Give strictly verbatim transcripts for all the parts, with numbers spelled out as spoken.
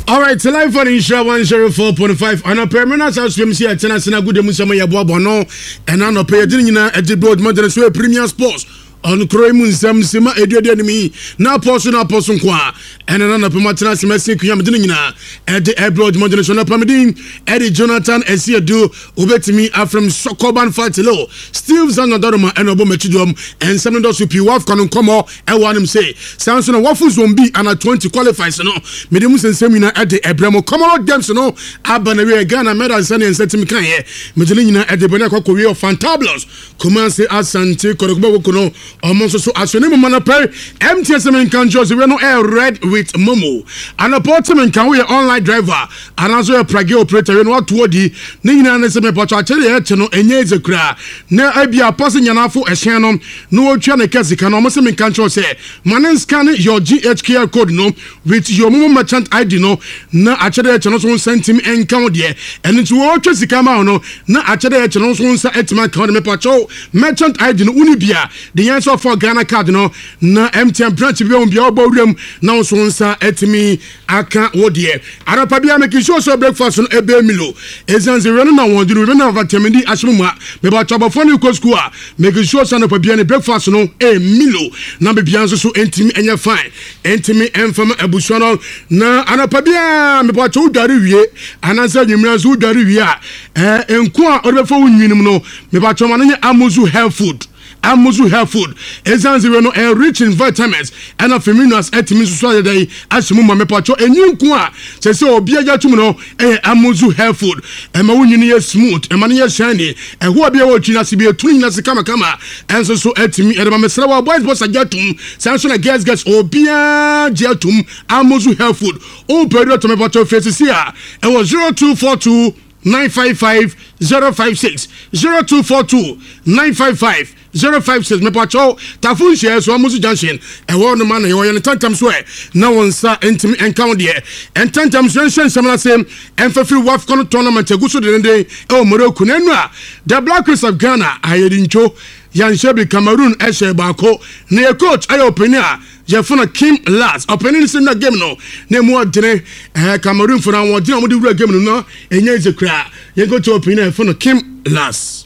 All right, so live on Insha one zero four point five. And a permanent house from here, Tenasina Good Musama Yabono, and an opera dinner at the broad modern premium sports. On Croymun Sam Sima Edia enemy, now portion of Possum Qua, and another Pomatana Semestic Yamadina at the Airboard Modernation of Pamadine, Eddie Jonathan Esia do Ubetimi are from Sokoban Fatilo, Steve Zanadoroma and Obomachidum, and some of those who Piwaf Canon Como, and one him say, Samson Waffles won't be and a twenty qualifies, no, Medimus and Semina at the Abramo Commonwealth Games, no, Abanaway Ghana, Meda Sunny and Setimikaye, Medellina at the Bonaco Korea of Fantablos, Command Asante Korokono. Almost so as your name Manapay, M T S M can just no air red with Momo. And a portman can we online driver and also a Prague operator in what toward the Nina and Semi Pachatelli Channel and Yez a cra. Now I be a person Yanafu a Shannon, no Chana Kasi can almost in control say, Manan scan your G H K R code no with your Momo merchant I D no, na Achade Channel sent him and count there, and it's what Chelsea come out no, na Achade Channel sa at my count me pacho merchant I D no Unibia, the answer for Ghana card no na M T N branch bi on bia obawrem na so nsa etimi aka wodie arapa bia make sure so breakfast no ebe milo ezanze we no na wondiru we na vatamidi asmuma me ba chobofo no ko school make sure so na pa bia ne breakfast no e milo na be bia so entimi enya fine entimi enfam abuso no na arapa bia me ba cho udare wie anansa nwumra so udare wie a eh enko a odebefo wunwinim no me ba cho ma no amozu health food Amuzu health food. Ezanzi no are rich in vitamins and of minerals etimi so day ashimu mame pacho enyunku a se se obi ajatum no eh Amuzu health food. E ma wunyi ye smooth, e ma ne ye shiny, e ho bia wo twina se bia tunu nyina se kama kama. Enso so etimi e de ma mesra wa boys boss ajatum, sanso na girls girls obi ajatum Amuzu health food. O period to me pacho face here. E was zero two four two nine five five zero five six zero two four two nine five five zero five six me pacho tafun share so amuzu junction e wo no man e wo ye tantam so e na won sa entimi encounter there and tantam so shen samla sem enfafiri wafcon tournament eguso de de e o Morocco nanu a the Black Crest of Ghana ayedincho Yanshebi Cameroon eshe bako ne coach ayo opinion Jefuna Kim Last opening in the game no ne mo dene eh Cameroon for na won dene mo de game no enya ezekra ye go to opinion for Kim Last.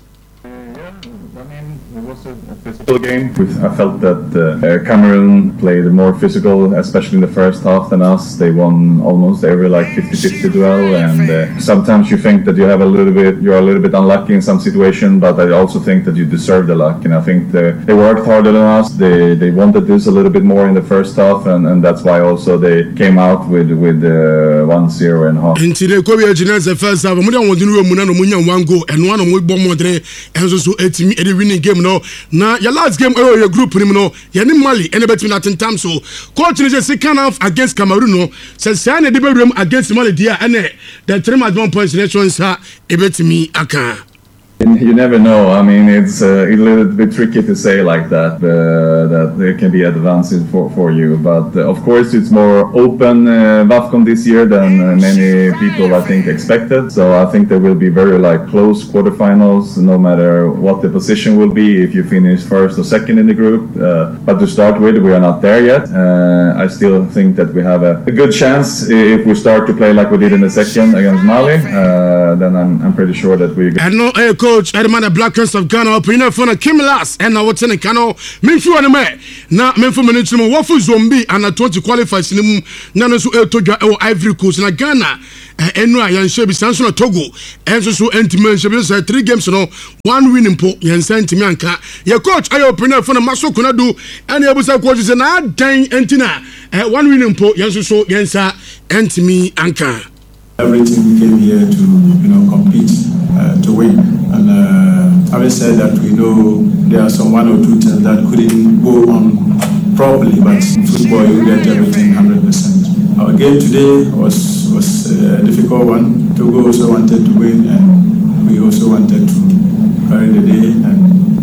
Physical game. I felt that uh, Cameroon played more physical, especially in the first half, than us. They won almost every like fifty fifty duel, and uh, sometimes you think that you have a little bit, you're a little bit unlucky in some situation, but I also think that you deserve the luck. And I think the, they worked harder than us. They they wanted this a little bit more in the first half, and, and that's why also they came out with with uh, one zero and half. Into the Korea the first half, we don't want to do one goal and one we bomb more than and so it's a winning game no. Now your last game oh your group him no ya ni Mali and between at time so coach is second half against Cameroon no says say na the room against Mali dia and the three match one points next sa ebetimi aka. You never know. I mean, it's uh, a little bit tricky to say like that, uh, that there can be advances for, for you. But uh, of course, it's more open uh, WAFCON this year than uh, many people, I think, expected. So I think there will be very like close quarterfinals, no matter what the position will be, if you finish first or second in the group. Uh, but to start with, we are not there yet. Uh, I still think that we have a, a good chance if we start to play like we did in the second against Mali. Uh, then I'm, I'm pretty sure that we. I know, uh, Coach Edmund Black Crest of Ghana opinion for Kim Last and now what's in the canal me fu on me na me fu minute mo wo fu zombie and twenty qualifiers ni na no so etodwa e Ivory Coast na Ghana enu a yan shebi sanso na Togo enso so entimen shebi say three games no one winning po yan sentimi anka your coach ayo opinion for na Masoko na do and e busa coach say na dan entina one winning po yan so so yan sa entimi anka. Everything we came here to, you know, compete, uh, to win. And uh, having said that, we know there are some one or two things that couldn't go on properly, but in football you get everything one hundred percent. Our game today was was a difficult one. Togo also wanted to win, and we also wanted to carry the day. And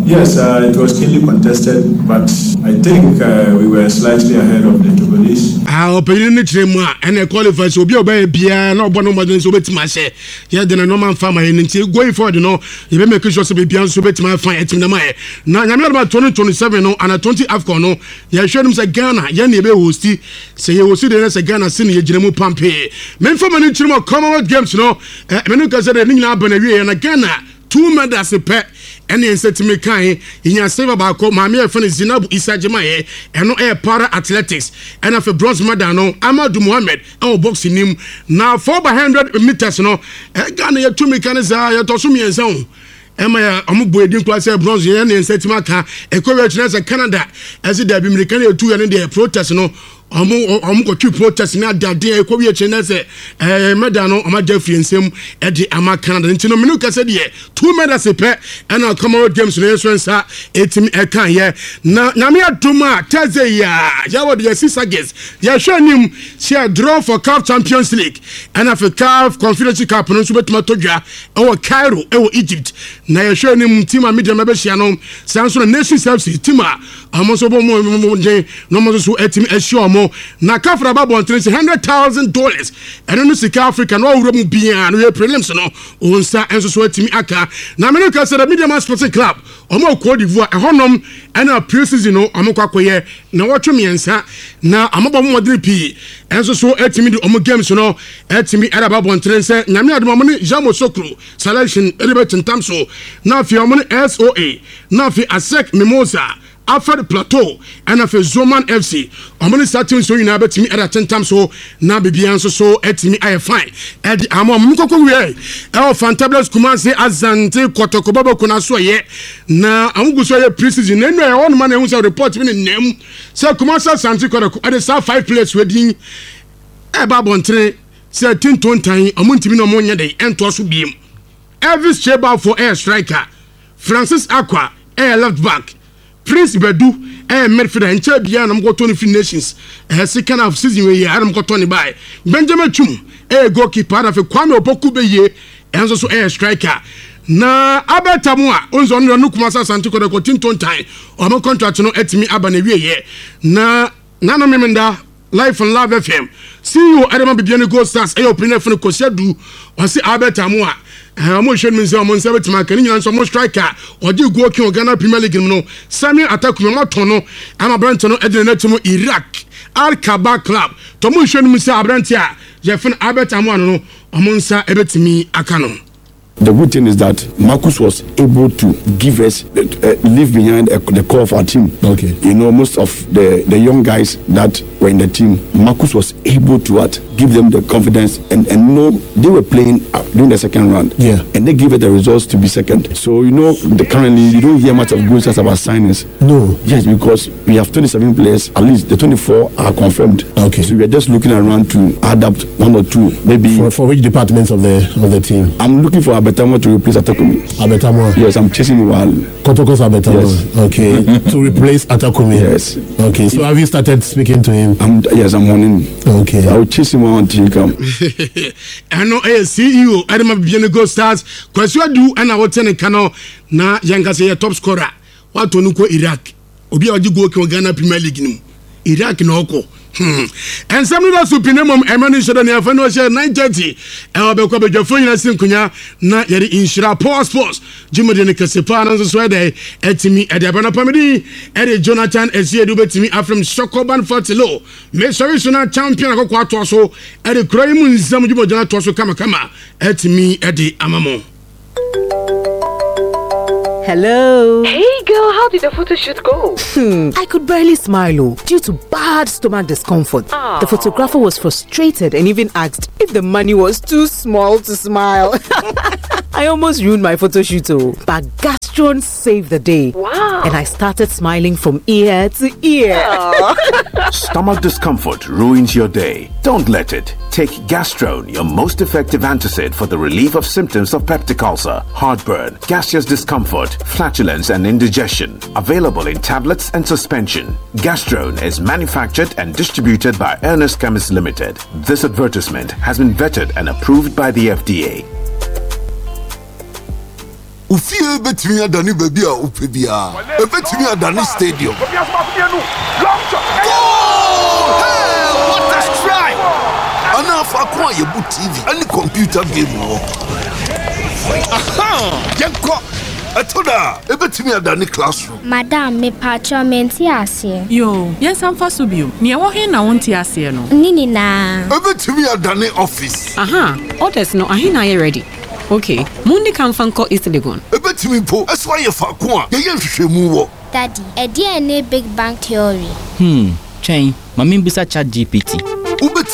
Yes, uh, it was keenly contested, but I think uh, we were slightly ahead of the Togolese. Ah, opinion ni chema and qualify so be obey bia na obo no modern so betima she. Yeah, the normal farmer nti going forward no, you be make sure so be bia so betima fan etim na mai. Na nyame na twenty twenty-seven no and twenty AFCON no, ya show them say Ghana, ya na be hosti, say you hosti the say Ghana sin ye gina mu pampe. Men for many chimo Commonwealth Games no, eh menu ka say the ni na bana wie na Ghana two medals pe ene ensetime kan inya silver ba ko maame e fene Zinabu Isa Jemaye eno e para athletics ena for bronze medal no Amadou Mohamed e boxing nim na four by one hundred meters no e Ghana ye two mechanics ya to so miensa ho ema ya omugbo edin kwa say bronze ye ne ensetime kan e ko we chine say Canada as the American ye two ye ne dey protest no omo omo ko twi protest na daden e ko wi eche na se eh medal no oma jafri ensem e de ama Canada nti no menu ka se de two medals pe and na Commonwealth Games no yeso nsa etim e kan ye na nyame adoma Thursday ya ya wo de sister games ya hwanim share draw for C A F Champions League and for C A F Confederations Cup no so betuma todwa e wo Cairo e wo Egypt na ya hwanim team a media mebe hia no sanso na Nations F C team a amo so bo mo no mo so etim e hia mo na kafra babo ntense one hundred thousand dollars eno no sika Africa no wuro mu bia no ye prelims no onsa enso so atimi aka na me no ka say the Media Man Sports Club omo Cote d'Ivoire ehonom ena pre-season no omo kwakoye na wotwe miensa na amabo mo modern p enso so atimi di omo games no atimi era babo ntense nyame adom mo ne Jamo Sokro selection elebet ntamso na fi omo ne S O A na fi Asec Mimosa After the plateau and after Zoman F C, I'm only starting so you know about me at ten times so now baby answer so at me I fine. At the Amo Mukoko way. Our fantabulous Kumase Azante Kotokobabo Kunaso ye. Now I'm going to say preseason. Then my own man who's a report in name. So Kumasa Santi Kotoko at the South five players wedding. A babontre say ten ton time a muntimino monia day and to us will be Elvis Cheba for air striker. Francis Aqua air left back. Prince Bedu eh midfielder enche bia na mko twenty nations eh second half season we here na mko twenty by Benjamin Chum eh goalkeeper na fe Kwame Opoku be ye enso so eh striker na abetamu a onzo no no kuma Asante Kotoko tinton time o mo contract no etimi aba na wie ye na na no memenda Life and Love F M see you Adama Bibiani Gold Stars eh opinion for Kosedu o si abetamu a Amo should mean some seventy marking and some striker or do go king Ghana Premier League no Samuel attack me motono I'm a brand no edinetimo Iraq Al Kaba Club Tomu should mean say abrantia Jeffin Albert Amano omonsa ebetimi akano. The good thing is that Marcus was able to give us, uh, leave behind uh, the core of our team. Okay. You know, most of the, the young guys that were in the team, Marcus was able to what, give them the confidence and, and you know, they were playing uh, during the second round. Yeah. And they give it the results to be second. So, you know, the, currently you don't hear much of good stuff about signings. No. Yes, because we have twenty-seven players, at least the twenty-four are confirmed. Okay. So we are just looking around to adapt one or two, maybe. For, for which departments of the of the team? I'm looking for Abetamo to replace Atakumi. Abetamo? Yes, I'm chasing while. Kotoko's Abetamo? Yes. Okay. To replace Atakumi? Yes. Okay, so have you started speaking to him? I'm, yes, I'm on him. Okay. I will chase him until he come. I know a C E O, Adama Bibiani Gold Stars, Kwesua do and I will tell Kano na Yanga say a top scorer. What to nuko Iraq? Obi a go to Ghana Premier League. Iraq no ko. Hmm. And some of us opinion mom Emmanuel Shadani afano share nine thirty. E obe ko be jofo nyina sinkunya na yeri insura power sports. Jimode ne kasepa na so so dey etimi e dey bana pamedi e dey Jonathan Esiedu betimi afrem Shokoban Fortilo. Me sorry so na champion akoko ato so e dey krai mu nsam Jimode na to so kama kama etimi e dey amamo. Hello. Hey girl, how did the photo shoot go? Hmm, I could barely smile oh, due to bad stomach discomfort. Aww. The photographer was frustrated and even asked if the money was too small to smile. I almost ruined my photo shoot oh, but Gastron saved the day. Wow. And I started smiling from ear to ear. Stomach discomfort ruins your day. Don't let it. Take Gastrone, your most effective antacid for the relief of symptoms of peptic ulcer, heartburn, gaseous discomfort, flatulence and indigestion. Available in tablets and suspension. Gastrone is manufactured and distributed by Ernest Chemists Limited. This advertisement has been vetted and approved by the F D A. Ufie betimi adani baby a upe bia. E betimi adani stadium. Oh! Hey, what a strike! Ana fa kwa ye bu T V any computer game wo. Aha! Yanko Atoda, ebetimi adani classroom. Madam, me pacho menti ase. Yo, yes am fa so bio. Ne wo he na wonti ase no. Nini na. Ebetimi adani office. Aha, orders no ahe na ye ready. Okay, mundi kan fanko East Legon. Ebetimi po, eso ye fa ko a, ye ye hwehwemu wo. Daddy, e dey na Big Bang Theory. Hmm, chain, mami bisa chat G P T. Ubet